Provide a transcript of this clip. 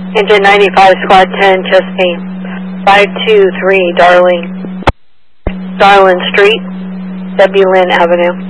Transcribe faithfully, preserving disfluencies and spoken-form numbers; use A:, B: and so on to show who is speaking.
A: Engine ninety-five, Squad ten, Chesapeake. five two three, Darling. Darling Street, W. Lynn Avenue.